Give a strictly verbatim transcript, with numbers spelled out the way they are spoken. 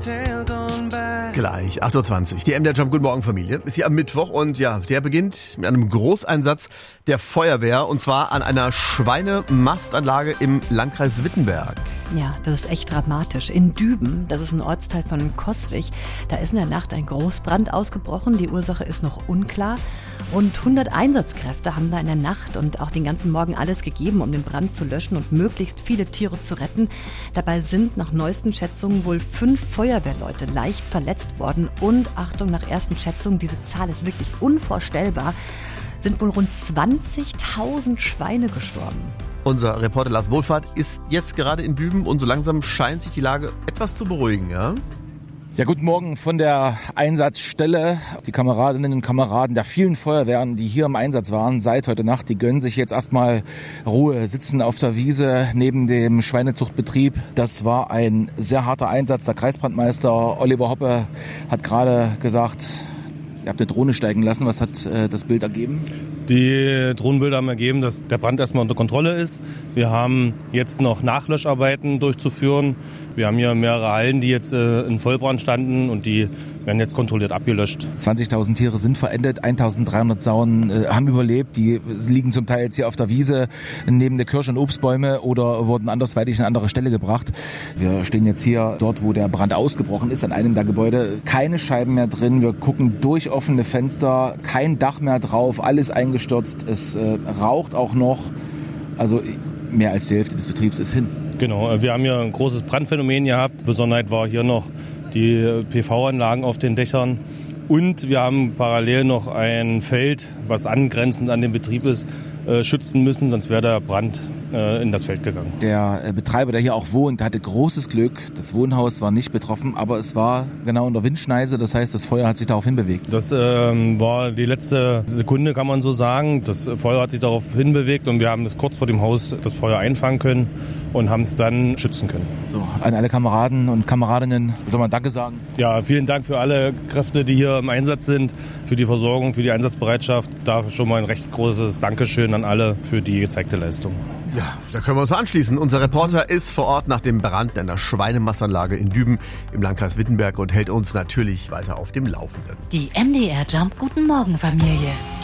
Gleich, acht Uhr zwanzig. Die M D R Jump Guten Morgen Familie ist hier am Mittwoch und ja, der beginnt mit einem Großeinsatz der Feuerwehr und zwar an einer Schweinemastanlage im Landkreis Wittenberg. Ja, das ist echt dramatisch. In Düben, das ist ein Ortsteil von Coswig, da ist in der Nacht ein Großbrand ausgebrochen. Die Ursache ist noch unklar. Und hundert Einsatzkräfte haben da in der Nacht und auch den ganzen Morgen alles gegeben, um den Brand zu löschen und möglichst viele Tiere zu retten. Dabei sind nach neuesten Schätzungen wohl fünf Feuerwehrleute leicht verletzt worden. Und Achtung, nach ersten Schätzungen, diese Zahl ist wirklich unvorstellbar, sind wohl rund zwanzigtausend Schweine gestorben. Unser Reporter Lars Wohlfahrt ist jetzt gerade in Düben und so langsam scheint sich die Lage etwas zu beruhigen, ja? Ja, guten Morgen von der Einsatzstelle. Die Kameradinnen und Kameraden der vielen Feuerwehren, die hier im Einsatz waren seit heute Nacht, die gönnen sich jetzt erstmal Ruhe, sitzen auf der Wiese neben dem Schweinezuchtbetrieb. Das war ein sehr harter Einsatz. Der Kreisbrandmeister Oliver Hoppe hat gerade gesagt, ihr habt eine Drohne steigen lassen. Was hat äh, das Bild ergeben? Die Drohnenbilder haben ergeben, dass der Brand erstmal unter Kontrolle ist. Wir haben jetzt noch Nachlöscharbeiten durchzuführen. Wir haben hier mehrere Hallen, die jetzt äh, in Vollbrand standen und die werden jetzt kontrolliert abgelöscht. zwanzigtausend Tiere sind verendet, eintausenddreihundert Sauen äh, haben überlebt. Die liegen zum Teil jetzt hier auf der Wiese neben der Kirsch- und Obstbäume oder wurden andersweitig an eine andere Stelle gebracht. Wir stehen jetzt hier dort, wo der Brand ausgebrochen ist, an einem der Gebäude. Keine Scheiben mehr drin, wir gucken durch offene Fenster, kein Dach mehr drauf, alles eingestürzt. Es äh, raucht auch noch, also mehr als die Hälfte des Betriebs ist hin. Genau, wir haben hier ein großes Brandphänomen gehabt. Besonderheit war hier noch die P V-Anlagen auf den Dächern. Und wir haben parallel noch ein Feld, was angrenzend an den Betrieb ist, äh, schützen müssen, sonst wäre der Brand äh, in das Feld gegangen. Der äh, Betreiber, der hier auch wohnt, hatte großes Glück. Das Wohnhaus war nicht betroffen, aber es war genau in der Windschneise. Das heißt, das Feuer hat sich darauf hinbewegt. Das ähm, war die letzte Sekunde, kann man so sagen. Das Feuer hat sich darauf hinbewegt und wir haben das kurz vor dem Haus das Feuer einfangen können und haben es dann schützen können. So, an alle Kameraden und Kameradinnen soll man Danke sagen? Ja, vielen Dank für alle Kräfte, die hier im Einsatz sind, für die Versorgung, für die Einsatzbereitschaft. Da schon mal ein recht großes Dankeschön an alle für die gezeigte Leistung. Ja, da können wir uns anschließen. Unser Reporter ist vor Ort nach dem Brand in einer Schweinemastanlage in Düben im Landkreis Wittenberg und hält uns natürlich weiter auf dem Laufenden. Die M D R Jump Guten Morgen Familie.